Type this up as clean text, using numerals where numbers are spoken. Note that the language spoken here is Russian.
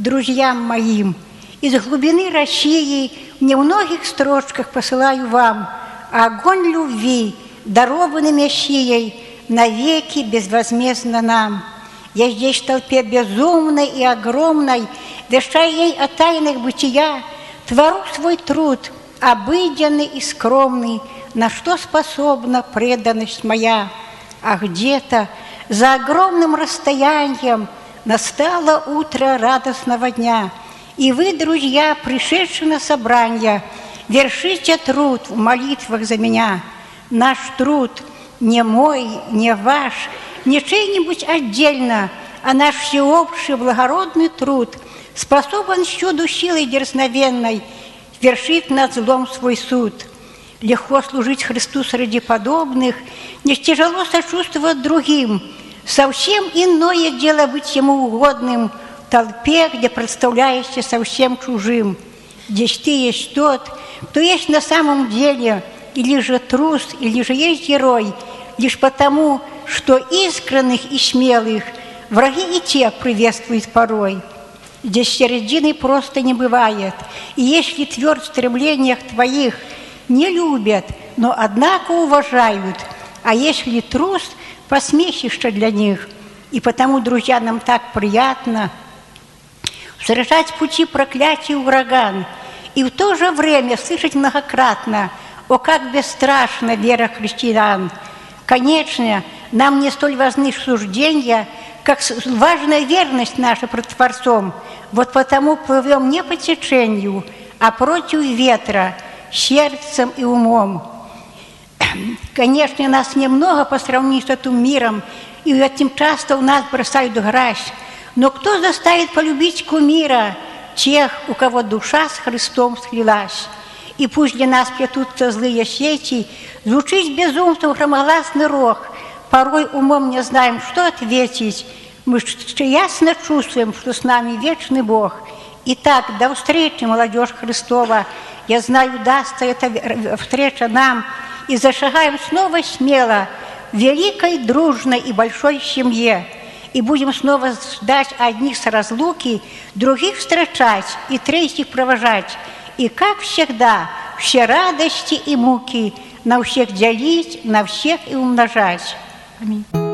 друзьям моим. Из глубины России в немногих строчках посылаю вам огонь любви, дарованный Мессией, навеки безвозмездно нам. Я здесь в толпе безумной и огромной, дыша ей о тайнах бытия, твору свой труд, обыденный и скромный, на что способна преданность моя. А где-то за огромным расстоянием настало утро радостного дня, и вы, друзья, пришедшие на собрание, вершите труд в молитвах за меня. Наш труд не мой, не ваш, не чей-нибудь отдельно, а наш всеобщий благородный труд способен чуду силой дерзновенной вершить над злом свой суд. Легко служить Христу среди подобных, не тяжело сочувствовать другим. Совсем иное дело быть Ему угодным в толпе, где представляешься совсем чужим. Здесь ты есть тот, кто есть на самом деле, или же трус, или же есть герой, лишь потому, что искренних и смелых враги и те приветствуют порой. Здесь середины просто не бывает, и если тверд в стремлениях твоих, не любят, но однако уважают, а если трус, посмешище для них. И потому, друзья, нам так приятно встречать пути проклятий ураган, и в то же время слышать многократно: «О, как бесстрашна вера христиан!» Конечно, нам не столь важны суждения, как важная верность наша пред Творцом. Вот потому плывем не по течению, а против ветра, сердцем и умом. Конечно, нас немного по сравнению с этим миром, и этим часто у нас бросают грязь. Но кто заставит полюбить кумира? Тех, у кого душа с Христом слилась. И пусть для нас плетутся злые сети, звучит безумством громогласный рог. Порой умом не знаем, что ответить. Мы ясно чувствуем, что с нами вечный Бог. Итак, до встречи, молодежь Христова. Я знаю, дастся эта встреча нам, и зашагаем снова смело в великой, дружной и большой семье. И будем снова ждать одних с разлуки, других встречать и третьих провожать. И, как всегда, все радости и муки на всех делить, на всех и умножать. Аминь.